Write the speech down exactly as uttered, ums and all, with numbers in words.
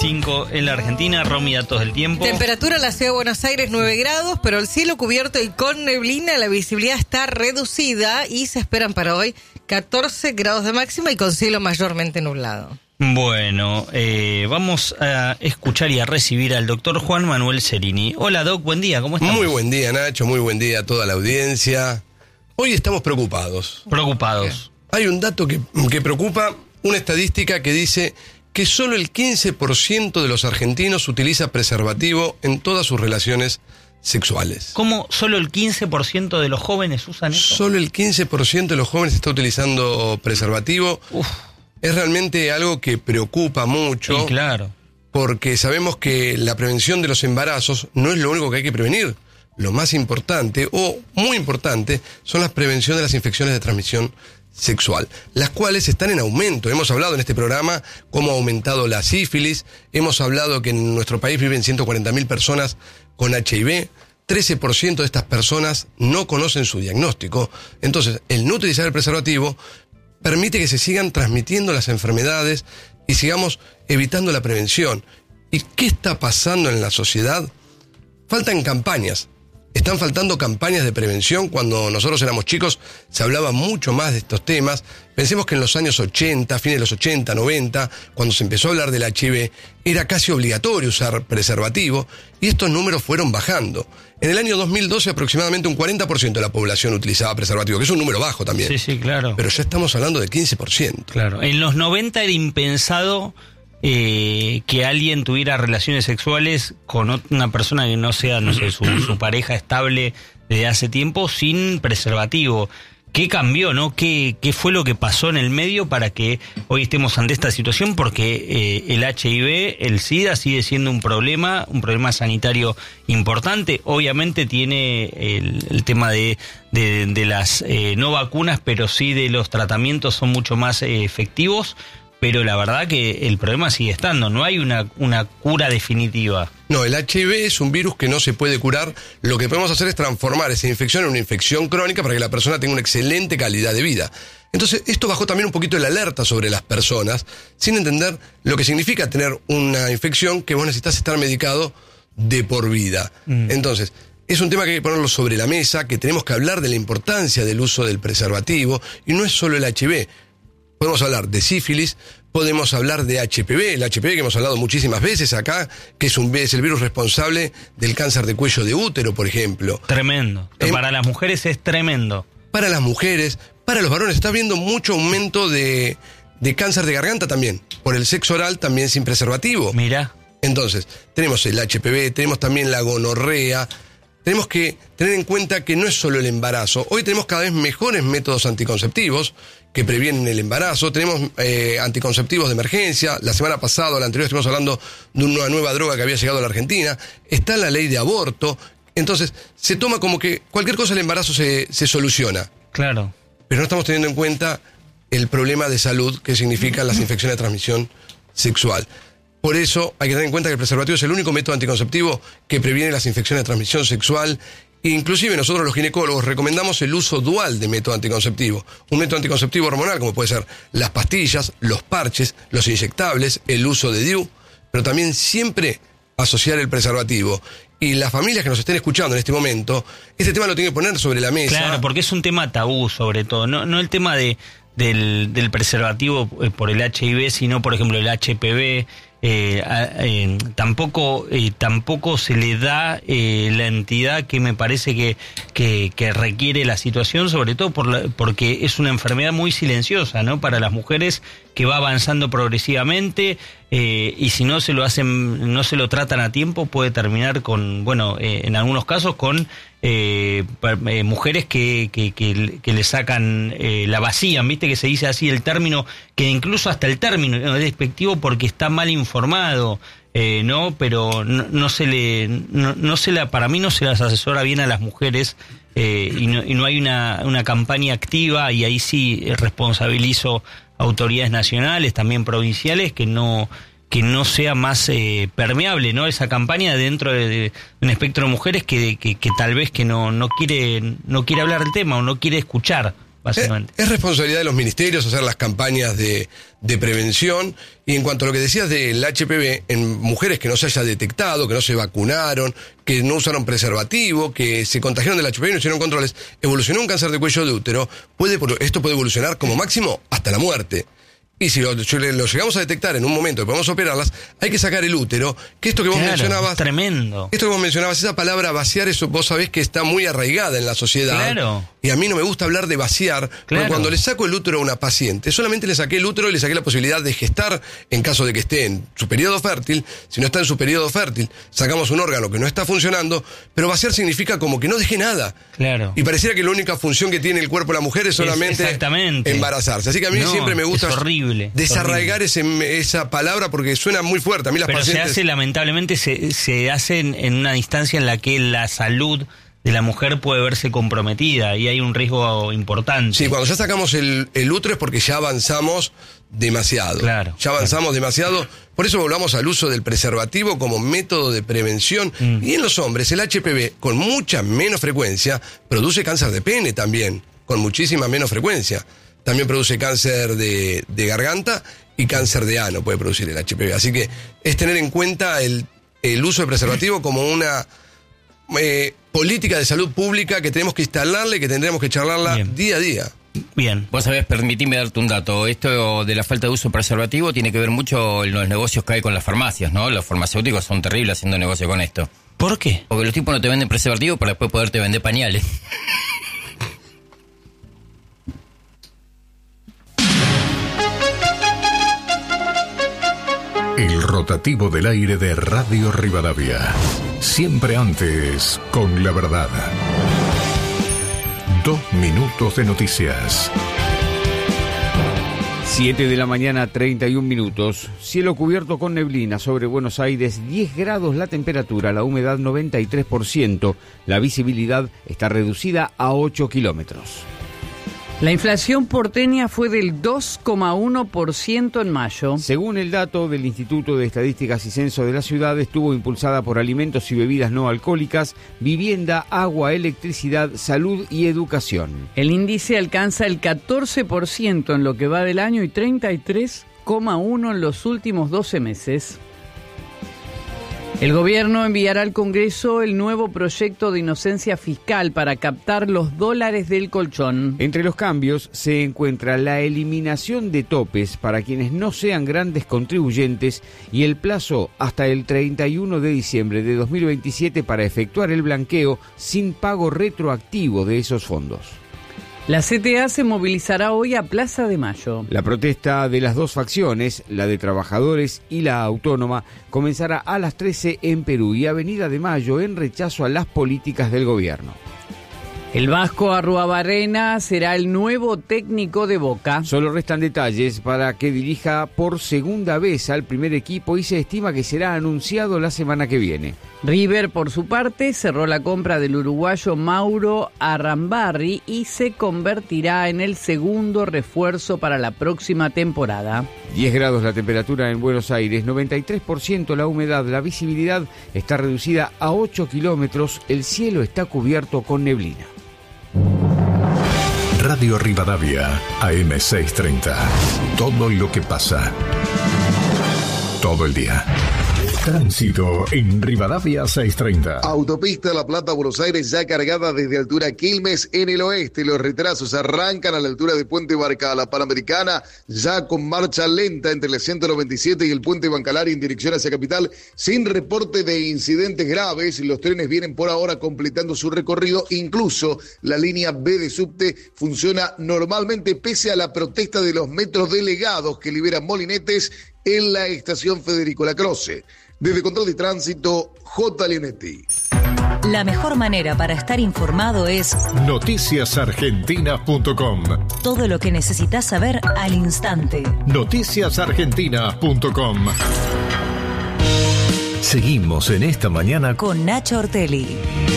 cinco en la Argentina. Romy, datos del tiempo. Temperatura en la ciudad de Buenos Aires nueve grados, pero el cielo cubierto y con neblina, la visibilidad está reducida y se esperan para hoy catorce grados de máxima y con cielo mayormente nublado. Bueno, eh, vamos a escuchar y a recibir al doctor Juan Manuel Cerini. Hola, Doc, buen día, ¿cómo estás? Muy buen día, Nacho, muy buen día a toda la audiencia. Hoy estamos preocupados. Preocupados. Hay un dato que, que preocupa, una estadística que dice que solo el quince por ciento de los argentinos utiliza preservativo en todas sus relaciones sexuales. ¿Cómo solo el quince por ciento de los jóvenes usan eso? Solo el quince por ciento de los jóvenes está utilizando preservativo. Uf. Es realmente algo que preocupa mucho. Sí, claro. Porque sabemos que la prevención de los embarazos no es lo único que hay que prevenir. Lo más importante, o muy importante, son las prevenciones de las infecciones de transmisión sexual, las cuales están en aumento. Hemos hablado en este programa cómo ha aumentado la sífilis, hemos hablado que en nuestro país viven ciento cuarenta mil personas con H I V, trece por ciento de estas personas no conocen su diagnóstico. Entonces, el no utilizar el preservativo permite que se sigan transmitiendo las enfermedades y sigamos evitando la prevención. ¿Y qué está pasando en la sociedad? Faltan campañas. Están faltando campañas de prevención. Cuando nosotros éramos chicos se hablaba mucho más de estos temas. Pensemos que en los años ochenta, fines de los ochenta, noventa, cuando se empezó a hablar del H I V, era casi obligatorio usar preservativo y estos números fueron bajando. En el año dos mil doce aproximadamente un cuarenta por ciento de la población utilizaba preservativo, que es un número bajo también. Sí, sí, claro. Pero ya estamos hablando del quince por ciento. Claro. En los noventa era impensado Eh, que alguien tuviera relaciones sexuales con una persona que no sea, no sé, su, su pareja estable desde hace tiempo sin preservativo. ¿Qué cambió, no? ¿Qué, qué fue lo que pasó en el medio para que hoy estemos ante esta situación? Porque eh, el H I V, el SIDA, sigue siendo un problema, un problema sanitario importante. Obviamente tiene el, el tema de, de, de las eh, no vacunas, pero sí de los tratamientos son mucho más eh, efectivos. Pero la verdad que el problema sigue estando, no hay una, una cura definitiva. No, el H I V es un virus que no se puede curar. Lo que podemos hacer es transformar esa infección en una infección crónica para que la persona tenga una excelente calidad de vida. Entonces, esto bajó también un poquito el alerta sobre las personas, sin entender lo que significa tener una infección que vos necesitas estar medicado de por vida. Mm. Entonces, es un tema que hay que ponerlo sobre la mesa, que tenemos que hablar de la importancia del uso del preservativo, y no es solo el H I V. Podemos hablar de sífilis, podemos hablar de H P V, el H P V que hemos hablado muchísimas veces acá, que es, un, es el virus responsable del cáncer de cuello de útero, por ejemplo. Tremendo. Eh, para las mujeres es tremendo. Para las mujeres, para los varones, está habiendo mucho aumento de, de cáncer de garganta también, por el sexo oral también sin preservativo. Mira. Entonces, tenemos el H P V, tenemos también la gonorrea. Tenemos que tener en cuenta que no es solo el embarazo. Hoy tenemos cada vez mejores métodos anticonceptivos que previenen el embarazo. Tenemos eh, anticonceptivos de emergencia. La semana pasada, la anterior, estuvimos hablando de una nueva droga que había llegado a la Argentina. Está la ley de aborto. Entonces, se toma como que cualquier cosa el embarazo se, se soluciona. Claro. Pero no estamos teniendo en cuenta el problema de salud que significan las infecciones de transmisión sexual. Por eso hay que tener en cuenta que el preservativo es el único método anticonceptivo que previene las infecciones de transmisión sexual. Inclusive nosotros los ginecólogos recomendamos el uso dual de método anticonceptivo. Un método anticonceptivo hormonal, como puede ser las pastillas, los parches, los inyectables, el uso de D I U, pero también siempre asociar el preservativo. Y las familias que nos estén escuchando en este momento, este tema lo tienen que poner sobre la mesa. Claro, porque es un tema tabú sobre todo, no, no el tema de del, del preservativo por el H I V, sino por ejemplo el H P V. Eh, eh, tampoco eh, tampoco se le da eh, la entidad que me parece que, que, que requiere la situación, sobre todo por la, porque es una enfermedad muy silenciosa, ¿no? Para las mujeres, que va avanzando progresivamente eh, y si no se lo hacen, no se lo tratan a tiempo, puede terminar con, bueno, eh, en algunos casos con eh, eh, mujeres que, que, que, que le sacan, eh, la vacían, viste que se dice así el término, que incluso hasta el término es despectivo porque está mal informado, eh, no, pero no, no se le, no, no se la, para mí no se las asesora bien a las mujeres. Eh, y, no, y no hay una, una campaña activa, y ahí sí responsabilizo autoridades nacionales, también provinciales, que no que no sea más eh, permeable, ¿no? Esa campaña dentro de, de un espectro de mujeres que, que, que tal vez que no, no quiere no quiere hablar del tema o no quiere escuchar básicamente. Es, es responsabilidad de los ministerios hacer las campañas de, de prevención. Y en cuanto a lo que decías del H P V, en mujeres que no se haya detectado, que no se vacunaron, que no usaron preservativo, que se contagiaron del H P V y no hicieron controles, evolucionó un cáncer de cuello de útero, puede, esto puede evolucionar como máximo hasta la muerte. Y si lo, lo llegamos a detectar en un momento que podemos operarlas, hay que sacar el útero, que esto que vos claro, mencionabas... Es tremendo. Esto que vos mencionabas, esa palabra vaciar, eso vos sabés que está muy arraigada en la sociedad. Claro. Y a mí no me gusta hablar de vaciar, claro. porque cuando le saco el útero a una paciente, solamente le saqué el útero y le saqué la posibilidad de gestar en caso de que esté en su periodo fértil. Si no está en su periodo fértil, sacamos un órgano que no está funcionando, pero vaciar significa como que no dejé nada. Claro. Y pareciera que la única función que tiene el cuerpo de la mujer es solamente es embarazarse. Así que a mí no, siempre me gusta es horrible, desarraigar horrible. Ese, esa palabra porque suena muy fuerte. A mí las pero pacientes... se hace, lamentablemente, se, se hace en, en una distancia en la que la salud de la mujer puede verse comprometida y hay un riesgo importante. Sí, cuando ya sacamos el, el útero es porque ya avanzamos demasiado. Claro. Ya avanzamos claro. demasiado. Por eso volvamos al uso del preservativo como método de prevención. Mm. Y en los hombres, el H P V, con mucha menos frecuencia, produce cáncer de pene también, con muchísima menos frecuencia. También produce cáncer de, de garganta y cáncer de ano puede producir el H P V. Así que es tener en cuenta el, el uso de preservativo como una eh, política de salud pública que tenemos que instalarle, que tendremos que charlarla Bien. día a día. Bien. Vos sabés, permitime darte un dato. Esto de la falta de uso de preservativo tiene que ver mucho en los negocios que hay con las farmacias, ¿no? Los farmacéuticos son terribles haciendo negocio con esto. ¿Por qué? Porque los tipos no te venden preservativo para después poderte vender pañales. El rotativo del aire de Radio Rivadavia. Siempre antes, con la verdad. Dos minutos de noticias. siete de la mañana, treinta y un minutos. Cielo cubierto con neblina sobre Buenos Aires, diez grados la temperatura, la humedad noventa y tres por ciento. La visibilidad está reducida a ocho kilómetros. La inflación porteña fue del dos coma uno por ciento en mayo. Según el dato del Instituto de Estadísticas y Censo de la ciudad, estuvo impulsada por alimentos y bebidas no alcohólicas, vivienda, agua, electricidad, salud y educación. El índice alcanza el catorce por ciento en lo que va del año y treinta y tres coma uno por ciento en los últimos doce meses. El gobierno enviará al Congreso el nuevo proyecto de inocencia fiscal para captar los dólares del colchón. Entre los cambios se encuentra la eliminación de topes para quienes no sean grandes contribuyentes y el plazo hasta el treinta y uno de diciembre de dos mil veintisiete para efectuar el blanqueo sin pago retroactivo de esos fondos. La C T A se movilizará hoy a Plaza de Mayo. La protesta de las dos facciones, la de trabajadores y la autónoma, comenzará a las trece en Perú y Avenida de Mayo en rechazo a las políticas del gobierno. El vasco Arruabarrena será el nuevo técnico de Boca. Solo restan detalles para que dirija por segunda vez al primer equipo y se estima que será anunciado la semana que viene. River, por su parte, cerró la compra del uruguayo Mauro Arrambarri y se convertirá en el segundo refuerzo para la próxima temporada. diez grados la temperatura en Buenos Aires, noventa y tres por ciento la humedad, la visibilidad está reducida a ocho kilómetros, el cielo está cubierto con neblina. Radio Rivadavia, A M seiscientos treinta. Todo lo que pasa. Todo el día. Tránsito en Rivadavia seiscientos treinta. Autopista La Plata, Buenos Aires, ya cargada desde altura Quilmes en el oeste. Los retrasos arrancan a la altura de Puente Barca, la Panamericana, ya con marcha lenta entre la ciento noventa y siete y el Puente Bancalari en dirección hacia Capital, sin reporte de incidentes graves. Los trenes vienen por ahora completando su recorrido. Incluso la línea B de subte funciona normalmente pese a la protesta de los metros delegados que liberan molinetes en la estación Federico Lacroce. Desde Control de Tránsito, J. Leonetti. La mejor manera para estar informado es noticias argentinas punto com. Todo lo que necesitas saber al instante. noticias argentinas punto com. Seguimos en esta mañana con Nacho Ortelli.